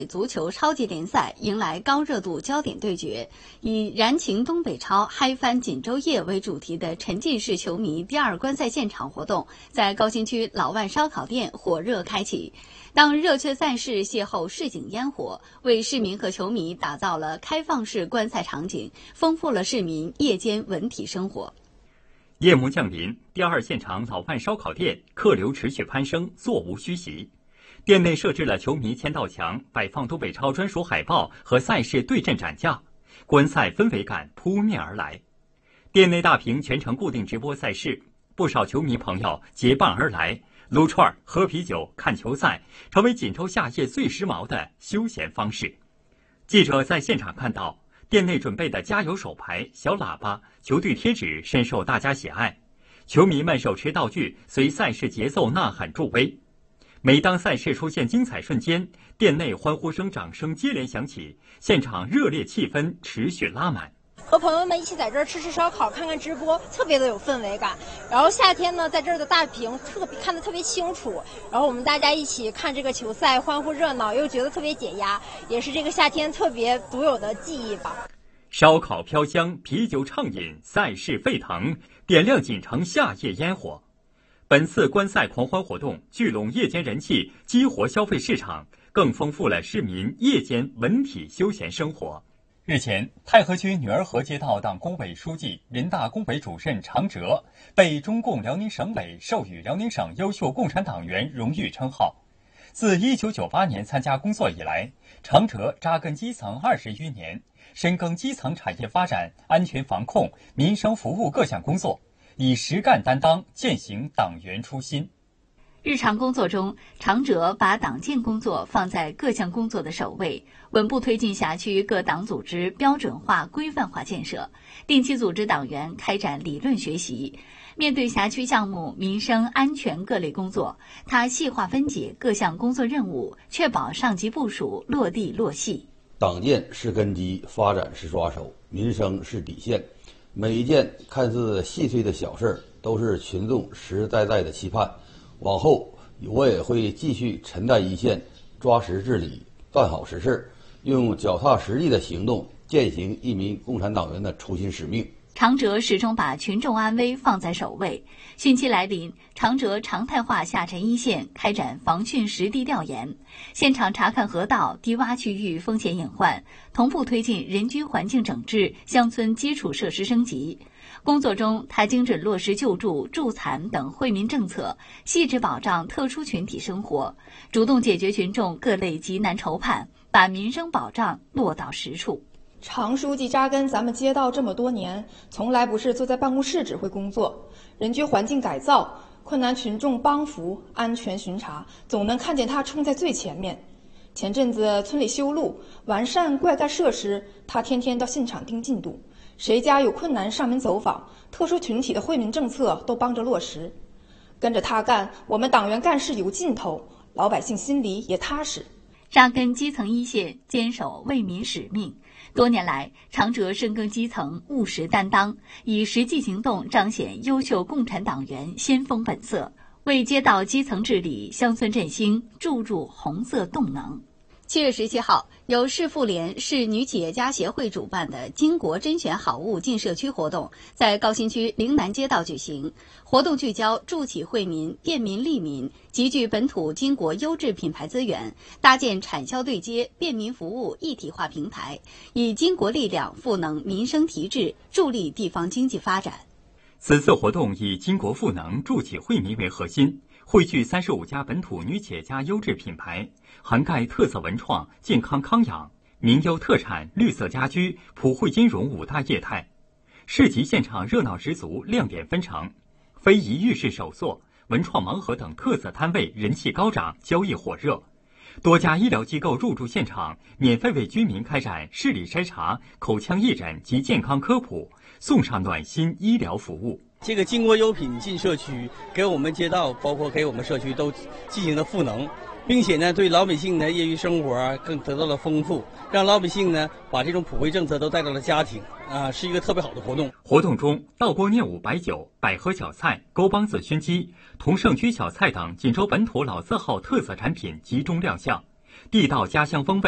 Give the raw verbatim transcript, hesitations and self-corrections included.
足球超级联赛迎来高热度焦点对决，以燃情东北超嗨翻锦州夜为主题的沉浸式球迷第二观赛现场活动在高新区老万烧烤店火热开启。当热血赛事邂逅市井烟火，为市民和球迷打造了开放式观赛场景，丰富了市民夜间文体生活。 夜幕降临，第二现场老万烧烤店客流持续攀升，座无虚席。店内设置了球迷签到墙，摆放东北超专属海报和赛事对阵展架，观赛氛围感扑面而来。店内大屏全程固定直播赛事，不少球迷朋友结伴而来，撸串、喝啤酒、看球赛，成为锦州夏夜最时髦的休闲方式。记者在现场看到，店内准备的加油手牌、小喇叭、球队贴纸深受大家喜爱，球迷们手持道具，随赛事节奏呐喊助威。每当赛事出现精彩瞬间，店内欢呼声、掌声接连响起，现场热烈气氛持续拉满。 和朋友们一起在这儿吃吃烧烤、看看直播，特别的有氛围感。然后夏天呢，在这儿的大屏特别看得特别清楚，然后我们大家一起看这个球赛，欢呼热闹，又觉得特别解压，也是这个夏天特别独有的记忆吧。 烧烤飘香，啤酒畅饮，赛事沸腾，点亮锦城夏夜烟火。本次观赛狂欢活动聚拢夜间人气，激活消费市场，更丰富了市民夜间文体休闲生活。日前，太和区女儿河街道党工委书记、人大工委主任常哲被中共辽宁省委授予辽宁省优秀共产党员荣誉称号。自一九九八年参加工作以来，常哲扎根基层二十余年，深耕基层产业发展、安全防控、民生服务各项工作，以实干担当践行党员初心。 日常工作中，常哲把党建工作放在各项工作的首位，稳步推进辖区各党组织标准化、规范化建设，定期组织党员开展理论学习。面对辖区项目、民生、安全各类工作，他细化分解各项工作任务，确保上级部署落地落细。 党建是根基，发展是抓手，民生是底线。每一件看似细碎的小事都是群众实实在在的期盼。往后我也会继续沉在一线，抓实治理，办好实事，用脚踏实地的行动践行一名共产党员的初心使命。 常哲始终把群众安危放在首位。汛期来临，常哲常态化下沉一线，开展防汛实地调研，现场查看河道、低洼区域风险隐患，同步推进人居环境整治、乡村基础设施升级。工作中，他精准落实救助、助残等惠民政策，细致保障特殊群体生活，主动解决群众各类急难愁盼，把民生保障落到实处。 常书记扎根咱们街道这么多年，从来不是坐在办公室指挥工作，人居环境改造、困难群众帮扶、安全巡查，总能看见他冲在最前面。前阵子村里修路、完善灌溉设施，他天天到现场盯进度，谁家有困难上门走访，特殊群体的惠民政策都帮着落实。跟着他干，我们党员干事有劲头，老百姓心里也踏实。 扎根基层一线，坚守为民使命。多年来，常哲深耕基层，务实担当，以实际行动彰显优秀共产党员先锋本色，为街道基层治理、乡村振兴注入红色动能。七月十七号，由市妇联、市女企业家协会主办的巾帼甄选好物进社区活动，在高新区陵南街道举行。活动聚焦助企惠民、便民利民，集聚本土巾帼优质品牌资源，搭建产销对接、便民服务一体化平台，以巾帼力量赋能民生提质，助力地方经济发展。 此次活动以巾帼赋能、助企惠民为核心，汇聚三十五家本土女企业家优质品牌，涵盖特色文创、健康康养、民优特产、绿色家居、普惠金融五大业态。市集现场热闹十足，亮点纷呈，非遗玉饰首座、文创盲盒等特色摊位人气高涨，交易火热。多家医疗机构入驻现场，免费为居民开展视力筛查、口腔义诊及健康科普，送上暖心医疗服务。 这个巾帼优品进社区，给我们街道，包括给我们社区都进行了赋能，并且呢，对老百姓的业余生活更得到了丰富，让老百姓呢把这种普惠政策都带到了家庭，啊，是一个特别好的活动。 活动中，道锅念五白酒、百合小菜、沟帮子熏鸡、同盛居小菜等锦州本土老字号特色产品集中亮相，地道家乡风味